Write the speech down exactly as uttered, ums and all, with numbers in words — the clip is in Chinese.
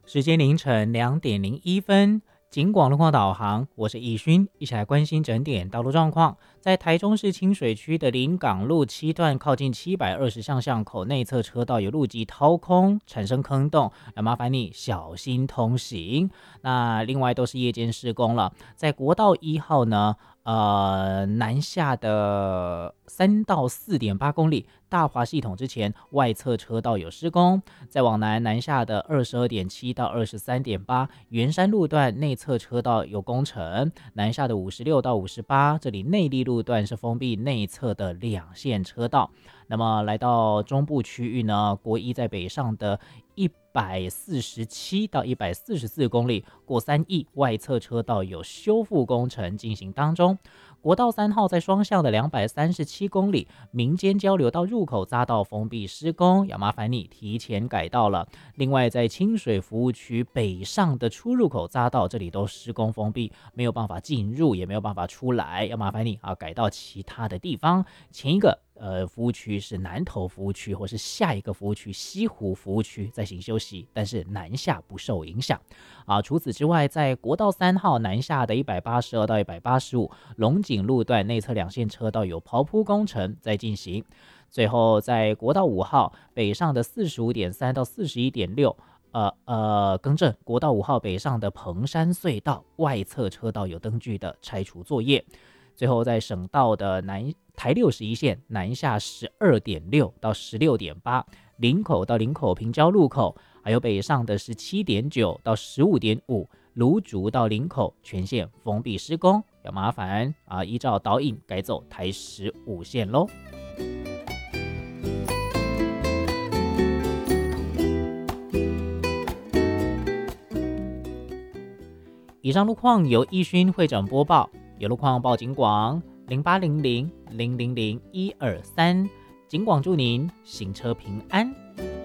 时间凌晨两点零一分，警广路况导航，我是易勋，一起来关心整点道路状况。在台中市清水区的临港路七段靠近七百二十巷巷口内侧车道有路基掏空，产生坑洞，要麻烦你小心通行。那另外都是夜间施工了，在国道一号呢，呃，南下的三到四点八公里，大华系统之前外侧车道有施工，再往南南下的二十二点七到二十三点八，圆山路段内侧车道有工程，南下的五十六到五十八，这里内坜路段是封闭内侧的两线车道。那么来到中部区域呢，国一在北上的一百四十七到一百四十四公里，过三义外侧车道有修复工程进行当中。国道三号在双向的两百三十七公里，民间交流道入口匝道封闭施工，要麻烦你提前改道了。另外在清水服务区北上的出入口匝道，这里都施工封闭，没有办法进入，也没有办法出来，要麻烦你啊改到其他的地方。前一个呃，服务区是南投服务区，或是下一个服务区西湖服务区在行休息，但是南下不受影响啊。除此之外，在国道三号南下的一百八十二到一百八十五龙井路段内侧两线车道有刨铺工程在进行。最后在国道五号北上的四十五点三到四十一点六。呃呃，更正，国道五号北上的彭山隧道外侧车道有灯具的拆除作业。最后在省道的南台六十一线南下十二点六到十六点八，林口到林口平交路口，还有北上的十七点九到十五点五，芦竹到林口全线封闭施工，要麻烦啊依照导引改走台十五线喽。以上路况由易勋会诊播报，有路况报警广零八零零零零零一二三，警广祝您行车平安。